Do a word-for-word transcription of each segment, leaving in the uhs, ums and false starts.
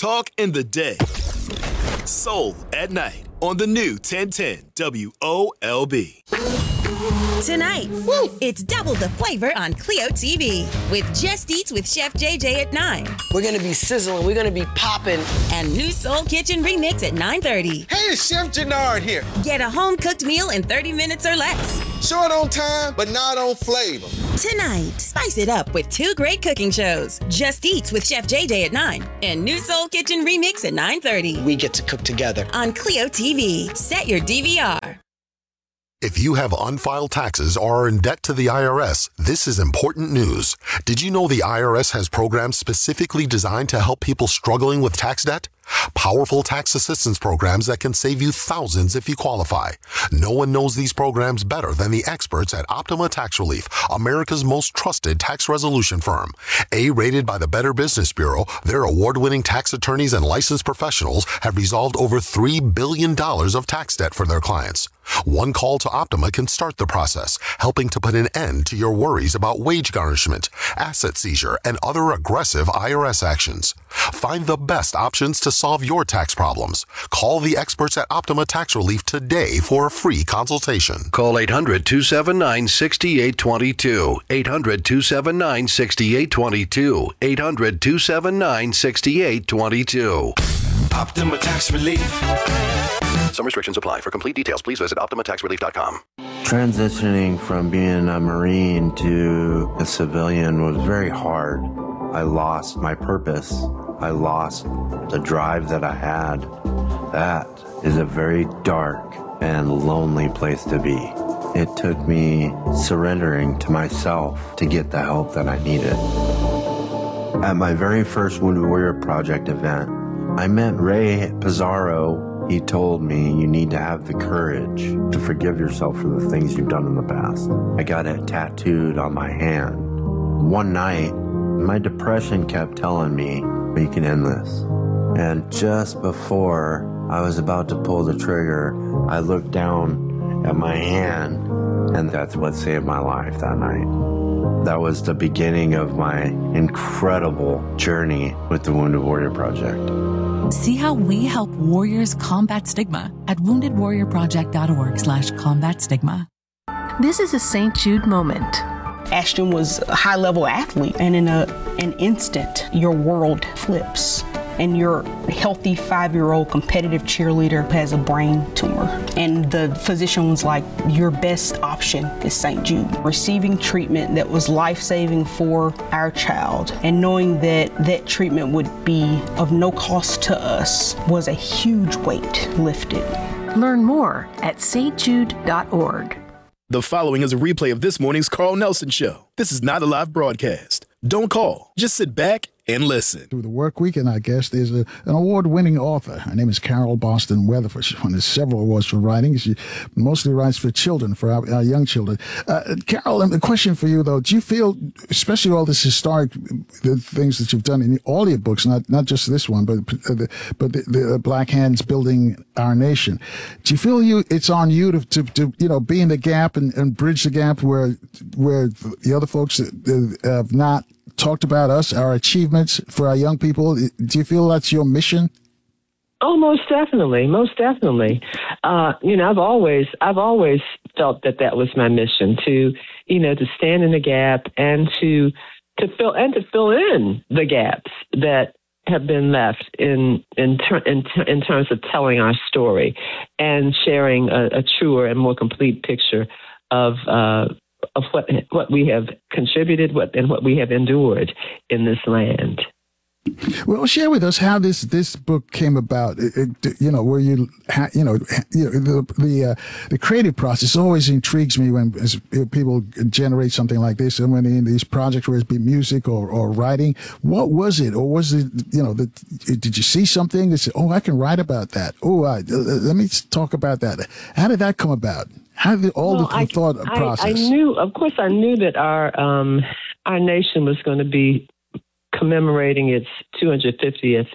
talk in the day. Soul at night on the new ten ten W O L B. Tonight, woo, it's double the flavor on Clio T V with Just Eats with Chef J J at nine. We're going to be sizzling. We're going to be popping. And New Soul Kitchen Remix at nine thirty. Hey, it's Chef Jannard here. Get a home-cooked meal in thirty minutes or less. Short on time, but not on flavor. Tonight, spice it up with two great cooking shows. Just Eats with Chef J J at nine and New Soul Kitchen Remix at nine thirty. We get to cook together. On Clio T V. Set your D V R. If you have unfiled taxes or are in debt to the I R S, this is important news. Did you know the I R S has programs specifically designed to help people struggling with tax debt? Powerful tax assistance programs that can save you thousands if you qualify. No one knows these programs better than the experts at Optima Tax Relief, America's most trusted tax resolution firm. A-rated by the Better Business Bureau, their award-winning tax attorneys and licensed professionals have resolved over three billion dollars of tax debt for their clients. One call to Optima can start the process, helping to put an end to your worries about wage garnishment, asset seizure, and other aggressive I R S actions. Find the best options to solve your tax problems. Call the experts at Optima Tax Relief today for a free consultation. Call eight hundred, two seven nine, six eight two two. eight hundred, two seven nine, six eight two two. eight hundred, two seven nine, six eight two two. Optima Tax Relief. Some restrictions apply. For complete details, please visit optima tax relief dot com. Transitioning from being a Marine to a civilian was very hard. I lost my purpose. I lost the drive that I had. That is a very dark and lonely place to be. It took me surrendering to myself to get the help that I needed. At my very first Wounded Warrior Project event, I met Ray Pizarro. He told me you need to have the courage to forgive yourself for the things you've done in the past. I got it tattooed on my hand. One night, my depression kept telling me, we can end this. And just before I was about to pull the trigger, I looked down at my hand, and that's what saved my life that night. That was the beginning of my incredible journey with the Wounded Warrior Project. See how we help warriors combat stigma at wounded warrior project dot org slash combat stigma. This is a Saint Jude moment. Ashton was a high-level athlete, and in a, an instant, your world flips. And your healthy five-year-old competitive cheerleader has a brain tumor. And the physician was like, your best option is Saint Jude. Receiving treatment that was life-saving for our child and knowing that that treatment would be of no cost to us was a huge weight lifted. Learn more at saint jude dot org. The following is a replay of this morning's Carl Nelson Show. This is not a live broadcast. Don't call. Just sit back and listen. Through the work week, and our guest is a, an award-winning author. Her name is Carol Boston Weatherford. She's won several awards for writing. She mostly writes for children, for our, our young children. Uh, Carol, a question for you, though. Do you feel, especially all this historic the things that you've done in all your books, not not just this one, but uh, but the, the Black Hands Building Our Nation, do you feel you it's on you to, to, to you know, be in the gap and, and bridge the gap where where the other folks that have not talked about us, our achievements for our young people? Do you feel that's your mission? Oh, most definitely, most definitely. Uh, you know, I've always, I've always felt that that was my mission, to, you know, to stand in the gap and to, to fill and to fill in the gaps that have been left in in ter- in, ter- in terms of telling our story and sharing a, a truer and more complete picture of. Uh, of what what we have contributed what and what we have endured in this land. Well, share with us how this, this book came about. It, it, you know, where you, ha, you know, you know, the the, uh, the creative process always intrigues me when as people generate something like this, and when in these projects, whether it be music or, or writing. What was it, or was it, you know, the, did you see something that said, "Oh, I can write about that"? Oh, uh, let me talk about that. How did that come about? How did all well, the I, thought I, process? I knew, of course, I knew that our um, our nation was going to be commemorating its two hundred fiftieth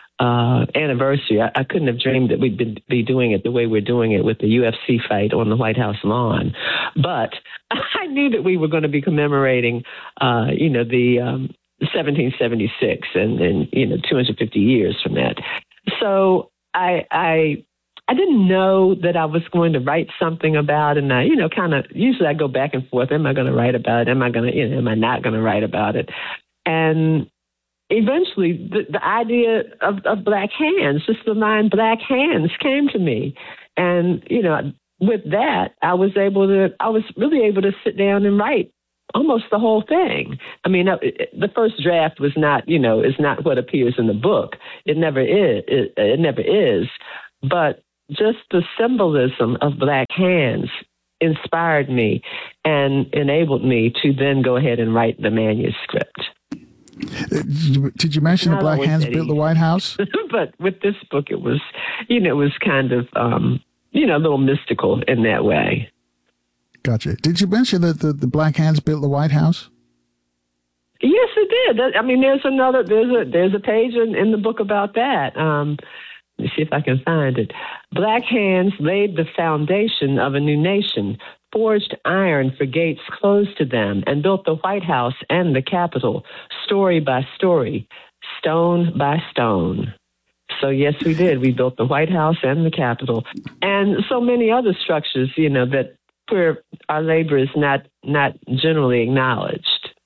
uh, anniversary. I, I couldn't have dreamed that we'd be, be doing it the way we're doing it with the U F C fight on the White House lawn. But I knew that we were going to be commemorating, uh, you know, the um, seventeen seventy-six, and then you know two hundred fifty years from that. So I I I didn't know that I was going to write something about it, and I you know kind of usually I go back and forth. Am I going to write about it? Am I going to you know am I not going to write about it? And eventually, the, the idea of, of Black Hands, just the line Black Hands, came to me. And, you know, with that, I was able to, I was really able to sit down and write almost the whole thing. I mean, the first draft was not, you know, is not what appears in the book. It never is. It, it never is. But just the symbolism of Black Hands inspired me and enabled me to then go ahead and write the manuscript. Did you mention the Black Hands built the White House? But with this book, it was, you know, it was kind of, um, you know, a little mystical in that way. Gotcha. Did you mention that the, the Black Hands built the White House? Yes, it did. I mean, there's another, there's a, there's a page in, in the book about that. Um, let me see if I can find it. Black Hands laid the foundation of a new nation, forged iron for gates closed to them, and built the White House and the Capitol, story by story, stone by stone. So, yes, we did. We built the White House and the Capitol, and so many other structures, you know, that where our labor is not, not generally acknowledged.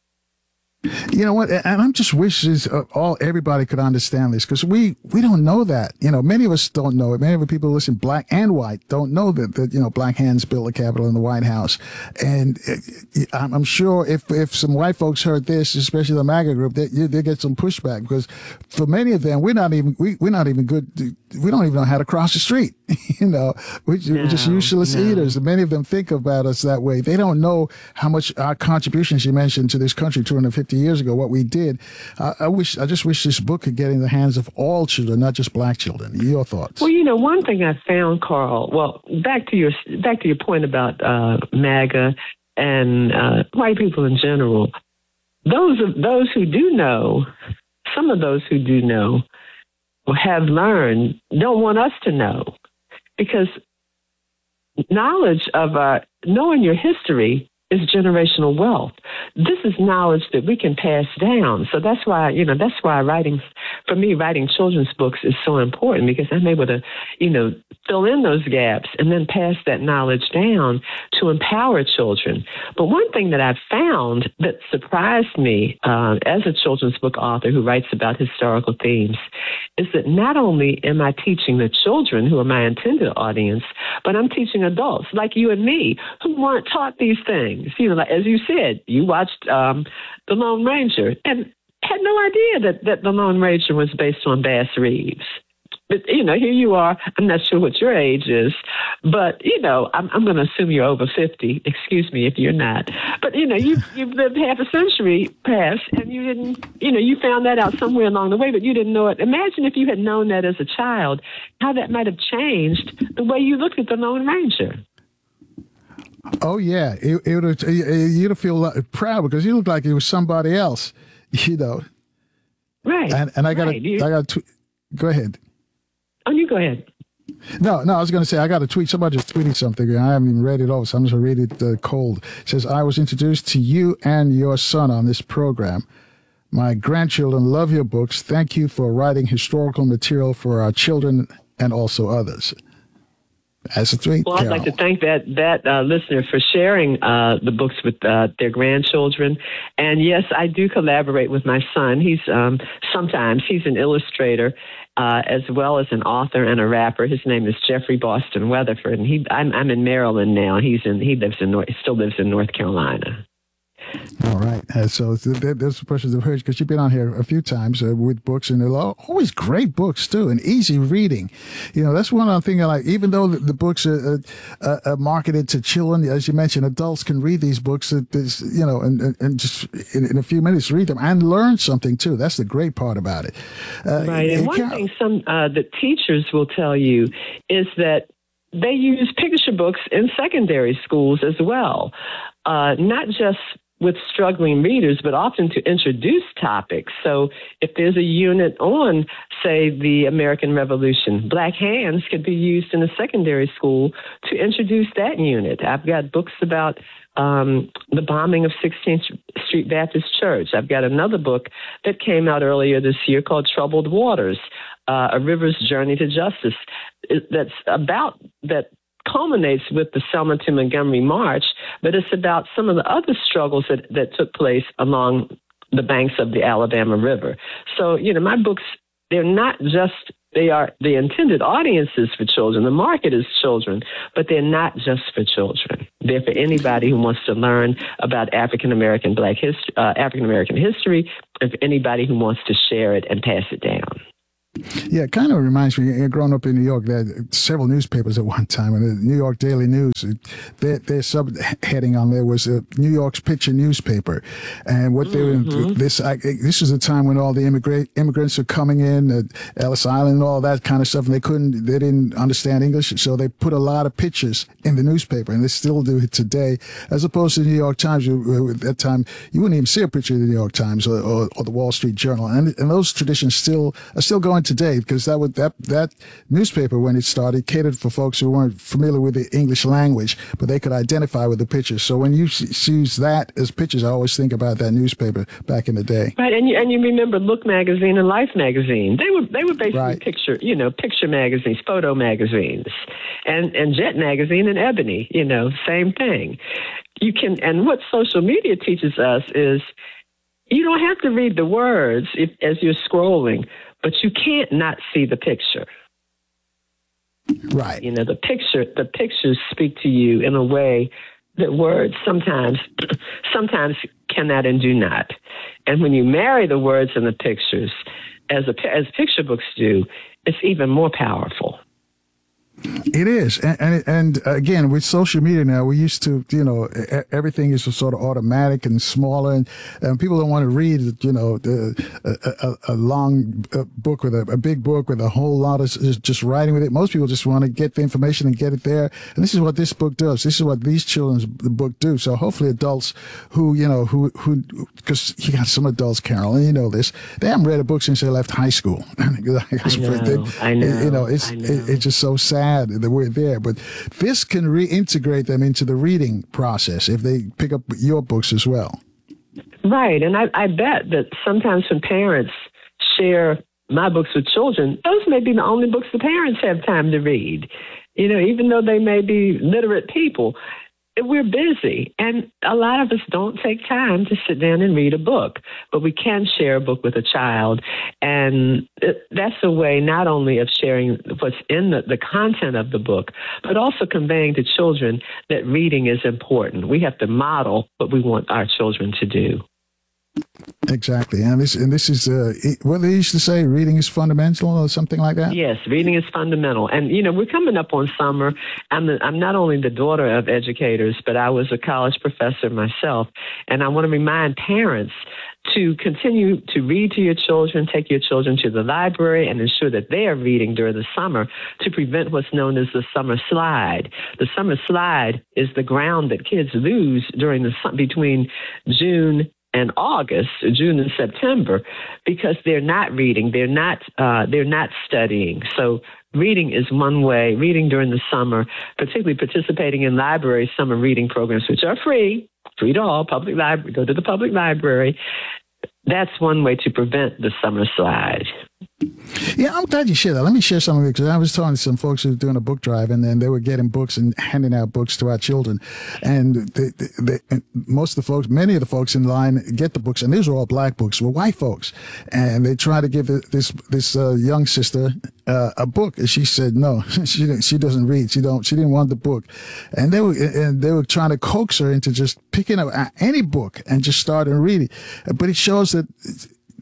You know what? And I'm just wishes uh, all everybody could understand this, because we, we don't know that. You know, many of us don't know it. Many of the people who listen, black and white, don't know that, that you know, Black Hands built the Capitol and the White House. And uh, I'm sure if, if some white folks heard this, especially the MAGA group, they, they get some pushback, because for many of them, we're not even, we, we're not even good. To, we don't even know how to cross the street. you know, we're, no, we're just useless no. eaters. And many of them think about us that way. They don't know how much our contributions, you mentioned, to this country two hundred fifty years ago, what we did. Uh, I wish, I just wish this book could get in the hands of all children, not just black children. Your thoughts? Well, you know, one thing I found, Carl, well, back to your, back to your point about uh, MAGA and uh, white people in general, those of those who do know, some of those who do know, have learned, don't want us to know, because knowledge of uh, knowing your history is generational wealth. This is knowledge that we can pass down. So that's why, you know, that's why writing, for me, writing children's books is so important, because I'm able to, you know, fill in those gaps and then pass that knowledge down to empower children. But one thing that I've found that surprised me uh, as a children's book author who writes about historical themes is that not only am I teaching the children, who are my intended audience, but I'm teaching adults like you and me who weren't taught these things. You know, like, as you said, you watched um, The Lone Ranger and had no idea that, that The Lone Ranger was based on Bass Reeves. But, you know, here you are. I'm not sure what your age is, but, you know, I'm, I'm going to assume you're over fifty. Excuse me if you're not. But, you know, you've, you've lived half a century past, and you didn't, you know, you found that out somewhere along the way, but you didn't know it. Imagine if you had known that as a child, how that might have changed the way you looked at The Lone Ranger. Oh, yeah. It, it would, you'd feel proud because you looked like it was somebody else, you know. Right. And, and I got right. to, I got to, go ahead. Oh, you go ahead. No, no, I was going to say, I got a tweet. Somebody just tweeted something. I haven't even read it all, so I'm just going to read it uh, cold. It says, I was introduced to you and your son on this program. My grandchildren love your books. Thank you for writing historical material for our children and also others. That's a tweet, Well, I'd Carol. like to thank that that uh, listener for sharing uh, the books with uh, their grandchildren. And yes, I do collaborate with my son. He's um, sometimes he's an illustrator uh, as well as an author and a rapper. His name is Jeffrey Boston Weatherford, and he I'm, I'm in Maryland now. He's in he lives in North, still lives in North Carolina. All right. Uh, so th- those questions I've heard, because you've been on here a few times uh, with books, and they're always great books, too, and easy reading. You know, that's one other thing I like. Even though the, the books are, uh, are marketed to children, as you mentioned, adults can read these books, uh, you know, and, and, and just in, in a few minutes read them and learn something, too. That's the great part about it. Uh, right. And one thing some uh, the teachers will tell you is that they use picture books in secondary schools as well, uh, not just with struggling readers, but often to introduce topics. So if there's a unit on, say, the American Revolution, Black Hands could be used in a secondary school to introduce that unit. I've got books about um, the bombing of sixteenth Street Baptist Church. I've got another book that came out earlier this year called Troubled Waters, uh, A River's Journey to Justice. That's about that culminates with the Selma to Montgomery March, but it's about some of the other struggles that, that took place along the banks of the Alabama River. So, you know, my books, they're not just, they are the intended audiences for children. The market is children, but they're not just for children. They're for anybody who wants to learn about African American Black history, uh, African American history, and for anybody who wants to share it and pass it down. Yeah, it kind of reminds me, growing up in New York, there had several newspapers at one time, and the New York Daily News, their, their subheading on there was uh, New York's Picture Newspaper. And what they mm-hmm. were, this I, this was a time when all the immigrant, immigrants were coming in, uh, Ellis Island and all that kind of stuff, and they couldn't, they didn't understand English, so they put a lot of pictures in the newspaper, and they still do it today, as opposed to the New York Times. At that time, you wouldn't even see a picture of the New York Times or, or, or the Wall Street Journal, and, and those traditions still are still going today, because that would that that newspaper, when it started, catered for folks who weren't familiar with the English language, but they could identify with the pictures. So when you see that as pictures, I always think about that newspaper back in the day. Right, and you and you remember Look magazine and Life magazine. They were they were basically right. picture you know picture magazines, photo magazines, and and Jet magazine and Ebony. You know, same thing. You can and what social media teaches us is you don't have to read the words if, as you're scrolling, but you can't not see the picture. Right. You know, the picture, the pictures speak to you in a way that words sometimes, sometimes cannot and do not. And when you marry the words and the pictures, as a, as picture books do, it's even more powerful. It is. And, and, and again, with social media now, we used to, you know, everything is sort of automatic and smaller, and, and people don't want to read, you know, the, a, a, a long book with a, a big book with a whole lot of just writing with it. Most people just want to get the information and get it there. And this is what this book does. This is what these children's book do. So hopefully adults who, you know, who, who, because you got some adults, Carol, and you know this, they haven't read a book since they left high school. I know, I know. You know, it's, I know. It, it's just so sad that we're there, but this can reintegrate them into the reading process if they pick up your books as well. Right, and I, I bet that sometimes when parents share my books with children, those may be the only books the parents have time to read. You know, even though they may be literate people, we're busy, and a lot of us don't take time to sit down and read a book, but we can share a book with a child, and that's a way not only of sharing what's in the, the content of the book, but also conveying to children that reading is important. We have to model what we want our children to do. Exactly, and this and this is uh, what they used to say: reading is fundamental, or something like that. Yes, reading is fundamental, and you know we're coming up on summer. I'm the, I'm not only the daughter of educators, but I was a college professor myself, and I want to remind parents to continue to read to your children, take your children to the library, and ensure that they are reading during the summer to prevent what's known as the summer slide. The summer slide is the ground that kids lose during the between June and August, June and September, because they're not reading, they're not, uh, they're not studying. So reading is one way. Reading during the summer, particularly participating in library summer reading programs, which are free, free to all. Public library, go to the public library. That's one way to prevent the summer slide. Yeah, I'm glad you shared that. Let me share some of it, because I was talking to some folks who were doing a book drive, and then they were getting books and handing out books to our children. And they, they, they, and most of the folks, many of the folks in line get the books, and these were all black books, were white folks. And they tried to give this this uh, young sister uh, a book, and she said no, she didn't, she doesn't read. She don't. She didn't want the book. And they were and they were trying to coax her into just picking up any book and just starting reading. But it shows that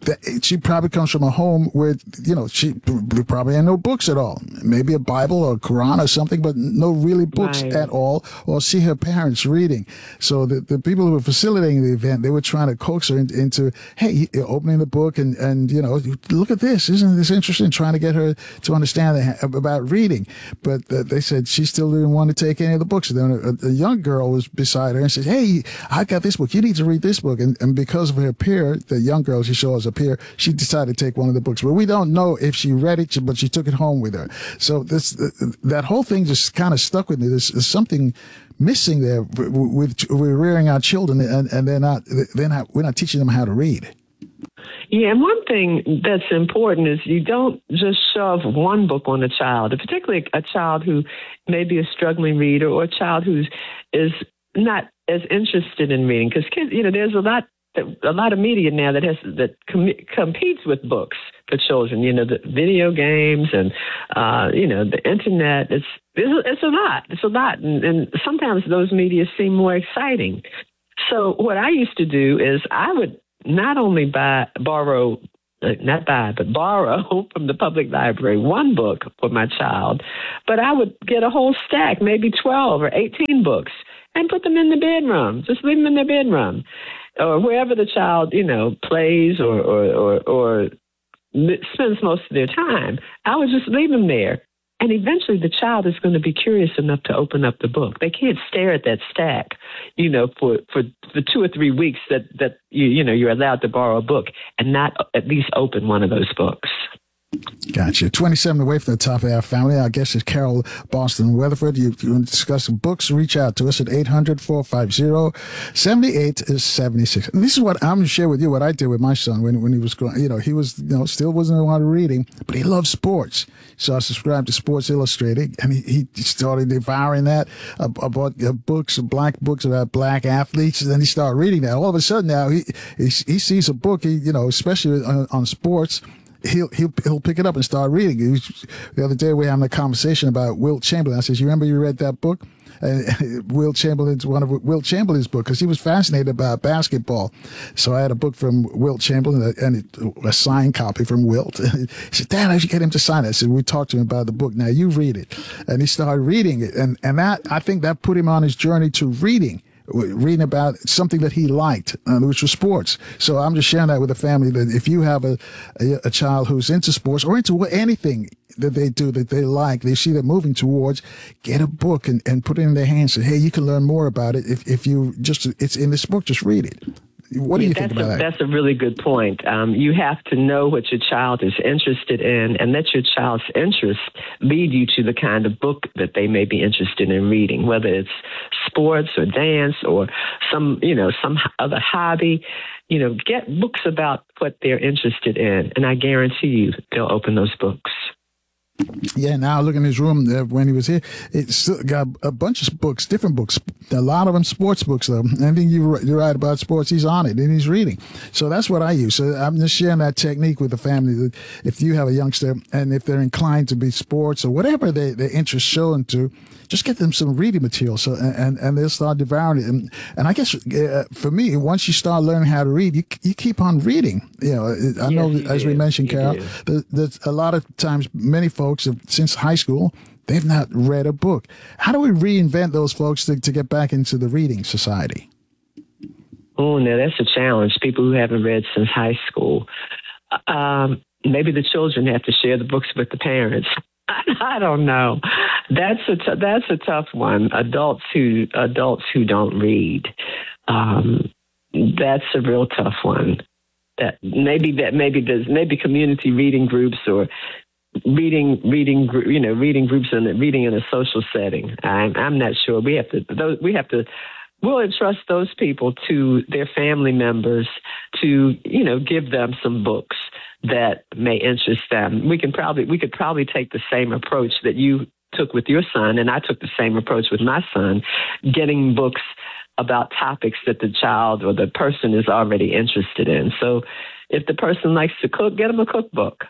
that she probably comes from a home where, you know, she probably had no books at all. Maybe a Bible or a Quran or something, but no really books right. at all, or see her parents reading. So the, the people who were facilitating the event, they were trying to coax her in, into, hey, opening the book and, and, you know, look at this. Isn't this interesting? Trying to get her to understand about reading. But uh, they said she still didn't want to take any of the books. Then a, a young girl was beside her and said, hey, I got this book. You need to read this book. And, and because of her peer, the young girl she saw as a peer, she decided to take one of the books. But we don't know if she read it, but she took it home with her. So this that whole thing just kind of stuck with me. There's, there's something missing there with, with we're rearing our children, and, and they're not they're not we're not teaching them how to read. Yeah, and one thing that's important is you don't just shove one book on a child, particularly a child who may be a struggling reader or a child who is not as interested in reading. Because kids, you know, there's a lot. A lot of media now that has that com- competes with books for children. You know, the video games and uh, you know the internet. It's it's, it's a lot. It's a lot, and, and sometimes those media seem more exciting. So what I used to do is I would not only buy borrow. Uh, not buy, but borrow from the public library one book for my child, but I would get a whole stack, maybe twelve or eighteen books, and put them in the bedroom. Just leave them in their bedroom. Or wherever the child, you know, plays or, or, or, or spends most of their time, I would just leave them there. And eventually the child is going to be curious enough to open up the book. They can't stare at that stack, you know, for, for, for two or three weeks that, that you, you know, you're allowed to borrow a book and not at least open one of those books. Gotcha. twenty-seven away from the top of our family. Our guest is Carol Boston Weatherford. You, you want to discuss books, reach out to us at eight hundred, four five zero, seven eight seven six. And this is what I'm going to share with you, what I did with my son when, when he was growing. You know, he was, you know, still wasn't a lot of reading, but he loved sports. So I subscribed to Sports Illustrated, and he, he started devouring that. I, I bought uh, books, black books about black athletes, and then he started reading that. All of a sudden now he he, he sees a book, he, you know, especially on, on sports, He'll he'll he'll pick it up and start reading. He was, the other day we were having a conversation about Wilt Chamberlain. I said, "You remember you read that book?" And Wilt Chamberlain's one of Wilt Chamberlain's book because he was fascinated about basketball. So I had a book from Wilt Chamberlain and a signed copy from Wilt. He said, "Dad, I should get him to sign it." I said, "We talked to him about the book. Now you read it." And he started reading it, and and that I think that put him on his journey to reading. Reading about something that he liked, uh, which was sports. So I'm just sharing that with the family that if you have a, a, a child who's into sports or into anything that they do that they like, they see they're moving towards, get a book and, and put it in their hands. And hey, you can learn more about it if, if you just, it's in this book, just read it. What do you that's think about a, that? That's a really good point. Um, you have to know what your child is interested in and let your child's interests lead you to the kind of book that they may be interested in reading, whether it's sports or dance or some, you know, some other hobby. You know, get books about what they're interested in, and I guarantee you they'll open those books. Yeah, now look in his room uh, when he was here. It's still got a bunch of books, different books. A lot of them sports books, though. Anything you, you write about sports, he's on it and he's reading. So that's what I use. So I'm just sharing that technique with the family. That if you have a youngster and if they're inclined to be sports or whatever they, their interests show into, just get them some reading material. So and and they'll start devouring it. And and I guess uh, for me, once you start learning how to read, you you keep on reading. You know, I yes, know as do. we mentioned, you Carol, that, that a lot of times many folks have, since high school, they've not read a book. How do we reinvent those folks to, to get back into the reading society? Oh, no, that's a challenge. People who haven't read since high school. Um, maybe the children have to share the books with the parents. I don't know. That's a t- that's a tough one. Adults who adults who don't read. Um, that's a real tough one. That maybe that maybe there's maybe community reading groups or reading reading you know reading groups and reading in a social setting. I'm I'm not sure. We have to those, we have to. We'll entrust those people to their family members to, you know, give them some books that may interest them. We can probably we could probably take the same approach that you took with your son, and I took the same approach with my son, getting books about topics that the child or the person is already interested in. So if the person likes to cook, get them a cookbook.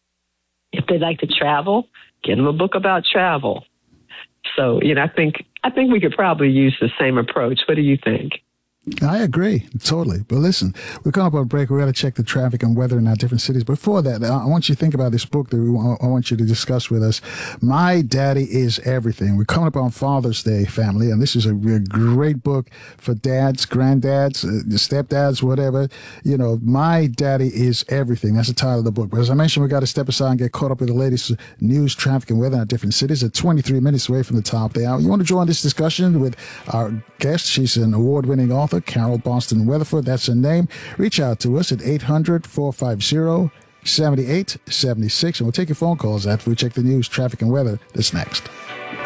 If they like to travel, get them a book about travel. So, you know, I think I think we could probably use the same approach. What do you think? I agree, totally. But listen, we're coming up on a break. We've got to check the traffic and weather in our different cities. Before that, I want you to think about this book that we want, I want you to discuss with us. My Daddy is Everything. We're coming up on Father's Day, family, and this is a, a great book for dads, granddads, uh, stepdads, whatever. You know, My Daddy is Everything. That's the title of the book. But as I mentioned, we've got to step aside and get caught up with the latest news, traffic, and weather in our different cities. At twenty-three minutes away from the top of the hour. You want to join this discussion with our guest? She's an award-winning author, Carol Boston Weatherford, that's her name. Reach out to us at eight hundred, four five zero, seven eight seven six, and we'll take your phone calls after we check the news, traffic, and weather. That's next.